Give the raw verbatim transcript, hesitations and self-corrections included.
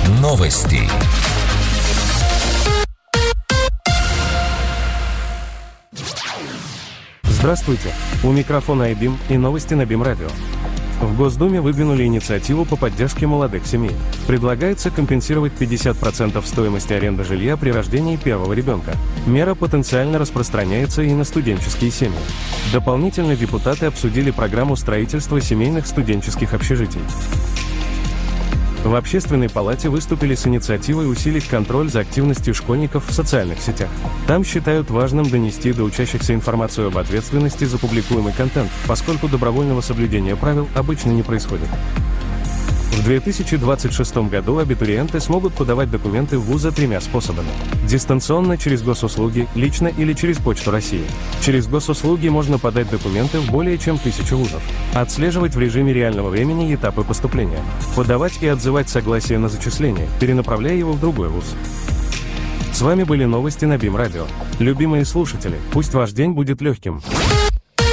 Новости. Здравствуйте! У микрофона Айбим и новости на Бим Радио. В Госдуме выдвинули инициативу по поддержке молодых семей. Предлагается компенсировать пятьдесят процентов стоимости аренды жилья при рождении первого ребенка. Мера потенциально распространяется и на студенческие семьи. Дополнительно депутаты обсудили программу строительства семейных студенческих общежитий. В Общественной палате выступили с инициативой усилить контроль за активностью школьников в социальных сетях. Там считают важным донести до учащихся информацию об ответственности за публикуемый контент, поскольку добровольного соблюдения правил обычно не происходит. В две тысячи двадцать шестом году абитуриенты смогут подавать документы в вузы тремя способами. Дистанционно через госуслуги, лично или через Почту России. Через госуслуги можно подать документы в более чем тысячу вузов. Отслеживать в режиме реального времени этапы поступления. Подавать и отзывать согласие на зачисление, перенаправляя его в другой вуз. С вами были новости на Бим Радио. Любимые слушатели, пусть ваш день будет легким.